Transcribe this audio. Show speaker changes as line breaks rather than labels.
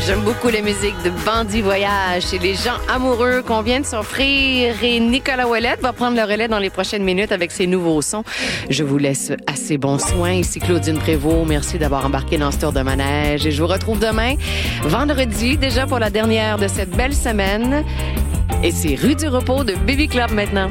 J'aime beaucoup la musique de Bandit Voyage. C'est les gens amoureux qu'on vient de s'offrir et Nicolas Ouellette va prendre le relais dans les prochaines minutes avec ses nouveaux sons. Je vous laisse assez bons soins. Ici Claudine Prévost. Merci d'avoir embarqué dans ce tour de manège et je vous retrouve demain, vendredi, déjà pour la dernière de cette belle semaine. Et c'est Rue du Repos de Baby Club maintenant.